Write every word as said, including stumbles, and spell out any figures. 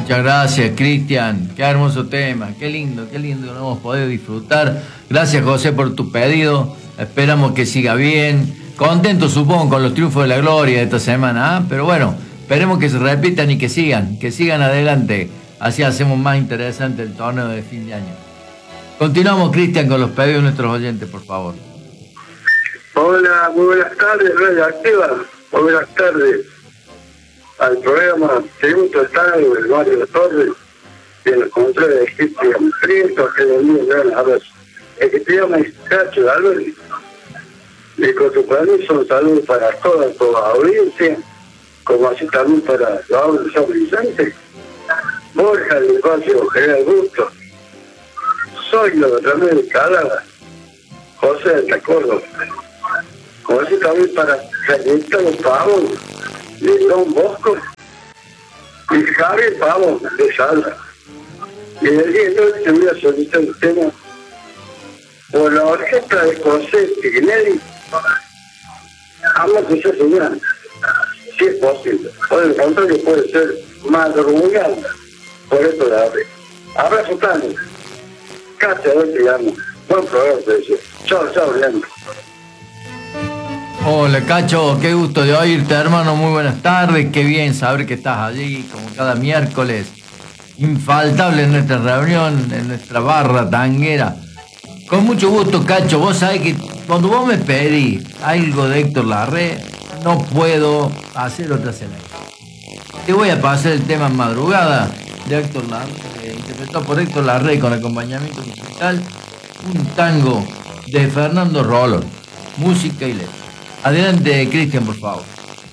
Muchas gracias, Cristian. Qué hermoso tema. Qué lindo, qué lindo lo hemos podido disfrutar. Gracias, José, por tu pedido. Esperamos que siga bien. Contento, supongo, con los triunfos de la gloria de esta semana, ¿eh? Pero bueno, esperemos que se repitan y que sigan, que sigan adelante. Así hacemos más interesante el torneo de fin de año. Continuamos, Cristian, con los pedidos de nuestros oyentes, por favor. Hola, muy buenas tardes, Radio Activa. Muy buenas tardes al programa Tributo Estado del Mario de Torres y en los controles de Cristian Prieto, que le envío un gran abrazo. El que te llama es Cacho Álvarez. Y con tu permiso, un saludo para toda tu audiencia, como así también para los audios de San Vicente. Borja del Espacio General Gusto. Soy lo de Ramírez de Calada. José de Tacordo. Como así también para Fernando Pavón de Don Bosco y Javier Pavón de Salda. Y el día de hoy te voy a solicitar un tema por la orquesta de José Tignelli. Amo que sea señora, si es posible. Por el contrario, puede ser madrugada. Por esto la abre. Abrazo tanto. Casi a ver te llamo. Buen programa, te decía. Chao, chao, Leandro. Hola, Cacho, qué gusto de oírte, hermano. Muy buenas tardes. Qué bien saber que estás allí, como cada miércoles. Infaltable en nuestra reunión, en nuestra barra tanguera. Con mucho gusto, Cacho. Vos sabés que cuando vos me pedís algo de Héctor Larrey, no puedo hacer otra selección. Te voy a pasar el tema Madrugada de Héctor Larrey, eh, interpretado por Héctor Larrey con acompañamiento musical, un tango de Fernando Rolón, música y letra. Adelante, Cristian, por favor.